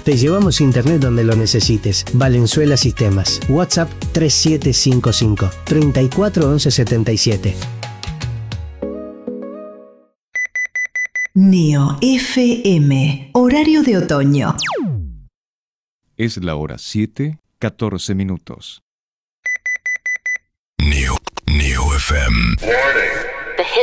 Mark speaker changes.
Speaker 1: Te llevamos internet donde lo necesites. Valenzuela Sistemas. WhatsApp 3755 34 11 77.
Speaker 2: Neo FM, horario de otoño.
Speaker 3: Es la hora 7:14 minutos.
Speaker 4: Neo FM.
Speaker 5: The hit